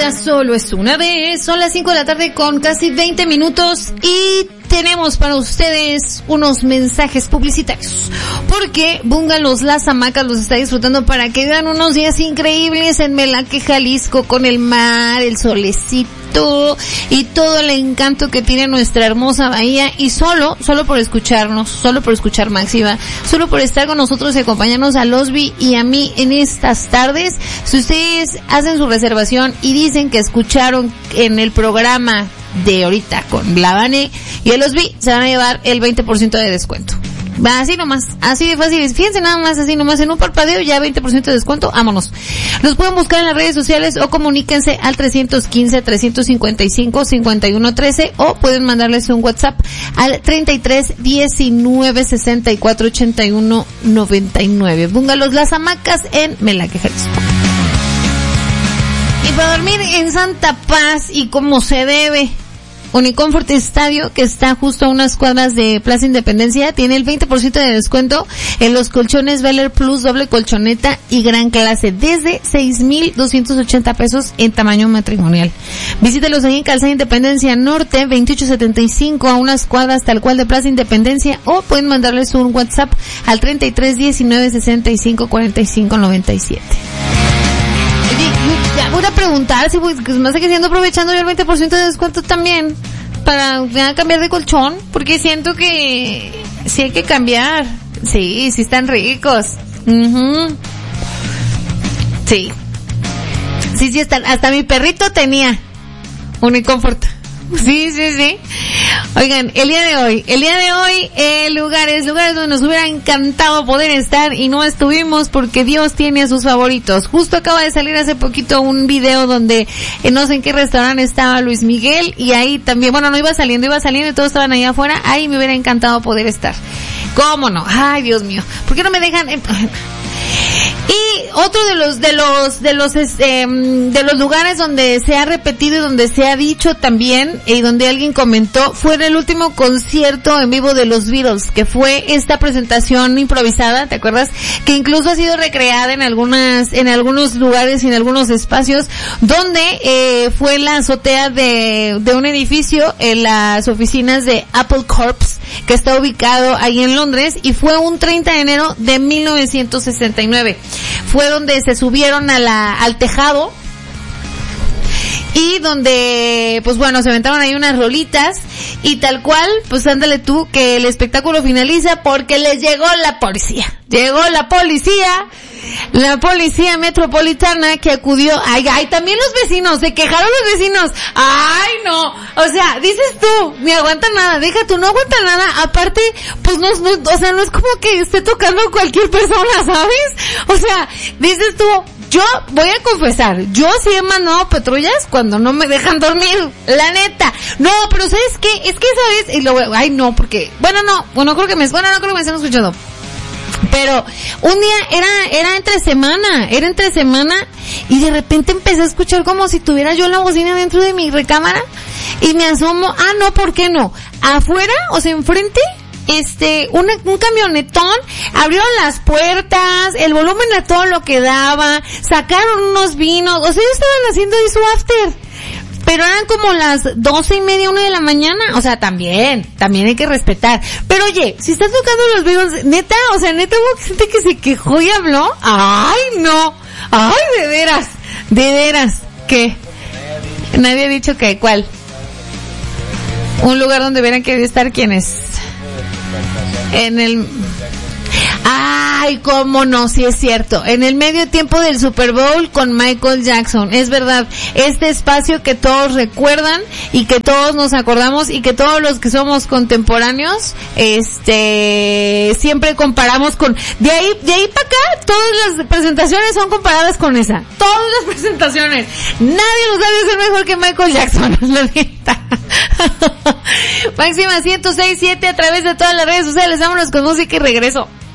vida solo es una vez. Son las 5 de la tarde con casi 20 minutos y tenemos para ustedes unos mensajes publicitarios. Porque Bungalows Las Hamacas los está disfrutando para que vean unos días increíbles en Melaque, Jalisco, con el mar, el solecito y todo el encanto que tiene nuestra hermosa bahía. Y solo por escucharnos, solo por escuchar Máxima, solo por estar con nosotros y acompañarnos a Losby y a mí en estas tardes. Si ustedes hacen su reservación y dicen que escucharon en el programa de ahorita con la Vane y el Losby, se van a llevar el 20% de descuento. Va así nomás, así de fácil. Fíjense nada más, así nomás, en un parpadeo ya 20% de descuento, vámonos. Los pueden buscar en las redes sociales o comuníquense al 315-355-5113 o pueden mandarles un WhatsApp al 33-19-64-81-99. Bungalows Las Hamacas en Melaque, Jalisco. Y para dormir en santa paz y como se debe, Uniconfort Estadio, que está justo a unas cuadras de Plaza Independencia, tiene el 20% de descuento en los colchones Veller Plus doble colchoneta y gran clase desde 6,280 pesos en tamaño matrimonial. Visítelos ahí en Calzada Independencia Norte 2875 a unas cuadras tal cual de Plaza Independencia, o pueden mandarles un WhatsApp al 33-19-65-45-97. Ya voy a preguntar si me está quedando aprovechando yo el 20% de descuento también para cambiar de colchón, porque siento que sí hay que cambiar. Sí están ricos. Sí están. Hasta mi perrito tenía Uniconfort. Sí. Oigan, el día de hoy, lugares donde nos hubiera encantado poder estar y no estuvimos porque Dios tiene a sus favoritos. Justo acaba de salir hace poquito un video donde no sé en qué restaurante estaba Luis Miguel y ahí también, bueno, no iba saliendo y todos estaban allá afuera. Ahí me hubiera encantado poder estar. ¿Cómo no? Ay, Dios mío. ¿Por qué no me dejan? Y otro de los lugares donde se ha repetido y donde se ha dicho también y donde alguien comentó fue en el último concierto en vivo de los Beatles, que fue esta presentación improvisada, ¿te acuerdas? Que incluso ha sido recreada en algunos lugares y en algunos espacios, donde fue la azotea de un edificio en las oficinas de Apple Corps, que está ubicado ahí en Londres, y fue un 30 de enero de 1969. Fue donde se subieron al tejado y donde, pues bueno, se aventaron ahí unas rolitas y tal cual, pues ándale tú, que el espectáculo finaliza porque les llegó la policía. Llegó la policía metropolitana que acudió. Ay, también los vecinos, se quejaron los vecinos. Ay, no, o sea, dices tú, ni aguanta nada, deja tú, no aguanta nada. Aparte, pues no, o sea, no es como que esté tocando a cualquier persona, ¿sabes? O sea, dices tú, yo voy a confesar, yo sí he mandado patrullas cuando no me dejan dormir, la neta. No, pero ¿sabes qué? Es que, ¿sabes? Y luego, ay, no, porque, no creo que me están escuchando. Pero un día era entre semana y de repente empecé a escuchar como si tuviera yo la bocina dentro de mi recámara y me asomo, no, ¿por qué no? Afuera, o sea, enfrente, un camionetón, abrieron las puertas, el volumen a todo lo que daba, sacaron unos vinos, o sea, ellos estaban haciendo ahí su after. Pero eran como las 12:30, 1 de la mañana. O sea, también hay que respetar. Pero oye, si estás tocando los videos, neta, hubo gente que se quejó y habló. Ay, no. Ay, de veras. ¿Qué? Nadie ha dicho que, ¿cuál? Un lugar donde verán que debe estar quiénes. Ay, cómo no, sí es cierto. En el medio tiempo del Super Bowl con Michael Jackson. Es verdad, este espacio que todos recuerdan y que todos nos acordamos y que todos los que somos contemporáneos, siempre comparamos con, de ahí para acá, todas las presentaciones son comparadas con esa. Todas las presentaciones. Nadie los sabe hacer mejor que Michael Jackson, la neta. Máxima 106.7 a través de todas las redes sociales. Vámonos con música y regreso.